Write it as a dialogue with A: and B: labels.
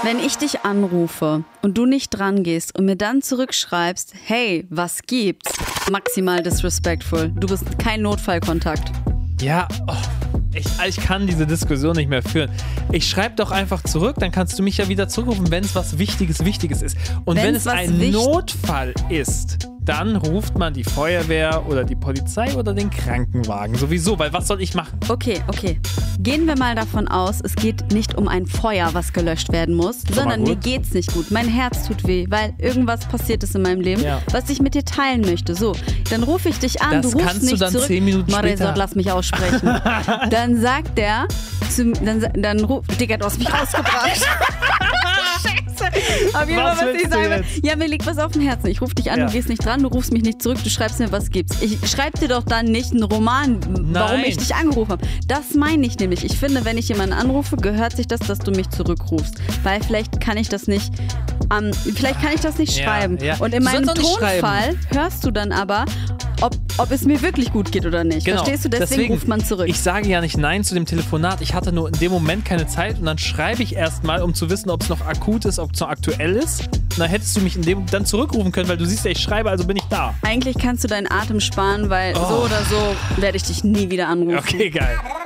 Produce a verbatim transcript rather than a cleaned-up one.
A: Wenn ich dich anrufe und du nicht dran gehst und mir dann zurückschreibst, hey, was gibt's? Maximal disrespectful. Du bist kein Notfallkontakt.
B: Ja, oh, ich, ich kann diese Diskussion nicht mehr führen. Ich schreibe doch einfach zurück, dann kannst du mich ja wieder zurückrufen, wenn es was Wichtiges, Wichtiges ist. Und
A: Wenn's
B: wenn es ein
A: wicht-
B: Notfall ist, dann ruft man die Feuerwehr oder die Polizei oder den Krankenwagen. Sowieso, weil was soll ich machen?
A: Okay, okay. Gehen wir mal davon aus, es geht nicht um ein Feuer, was gelöscht werden muss, sondern
B: gut.
A: mir geht's nicht gut. Mein Herz tut weh, weil irgendwas passiert ist in meinem Leben,
B: Ja.
A: was ich mit dir teilen möchte. So, dann rufe ich dich an,
B: Das
A: du rufst
B: kannst du
A: nicht
B: dann
A: zurück.
B: zehn Minuten
A: Marisol,
B: später.
A: lass mich aussprechen. Dann sagt der, zu, dann, dann ruft, Digga, du hast mich rausgebracht. Auf jeden
B: Was
A: Fall, was
B: willst
A: ich
B: du
A: sagen will,
B: jetzt?
A: ja, mir liegt was auf dem Herzen. Ich rufe dich an,
B: Ja.
A: du gehst nicht dran, du rufst mich nicht zurück, du schreibst mir, was gibt's. Ich schreib dir doch dann nicht einen Roman, warum
B: Nein.
A: ich dich angerufen habe. Das meine ich nämlich. Ich finde, wenn ich jemanden anrufe, gehört sich das, dass du mich zurückrufst. Weil vielleicht kann ich das nicht, ähm, vielleicht kann ich das nicht
B: Ja,
A: schreiben.
B: ja.
A: Und in
B: Du sollst
A: meinem
B: auch nicht
A: Tonfall hörst du dann aber, ob, ob es mir wirklich gut geht oder nicht.
B: Genau.
A: Verstehst du? Deswegen, ruft man zurück.
B: Ich sage ja nicht Nein zu dem Telefonat. Ich hatte nur in dem Moment keine Zeit und dann schreibe ich erstmal, um zu wissen, ob es noch akut ist, ob es noch aktuell ist. Und dann hättest du mich in dem dann zurückrufen können, weil du siehst ja, ich schreibe, also bin ich da.
A: Eigentlich kannst du deinen Atem sparen, weil
B: Oh.
A: so oder so werde ich dich nie wieder anrufen.
B: Okay, geil.